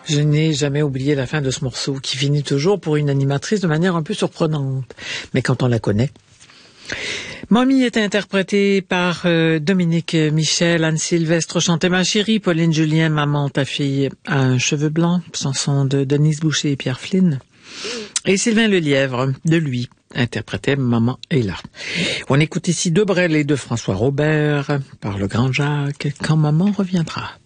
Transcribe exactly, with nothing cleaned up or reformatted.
Je n'ai jamais oublié la fin de ce morceau, qui finit toujours pour une animatrice de manière un peu surprenante. Mais quand on la connaît. Mommy est interprétée par euh, Dominique Michel, Anne Sylvestre chantait Ma chérie, Pauline Julien, Maman, ta fille a un cheveu blanc, chanson de Denise Boucher et Pierre Flynn. Et Sylvain Lelièvre, de lui, interprétait Maman est là. On écoute ici de Brel et de François Robert par le grand Jacques, Quand maman reviendra.